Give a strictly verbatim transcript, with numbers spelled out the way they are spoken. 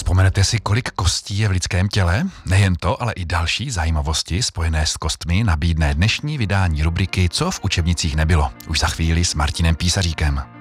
Vzpomenete si, kolik kostí je v lidském těle? Nejen to, ale i další zajímavosti spojené s kostmi nabídne dnešní vydání rubriky Co v učebnicích nebylo. Už za chvíli s Martinem Písaříkem.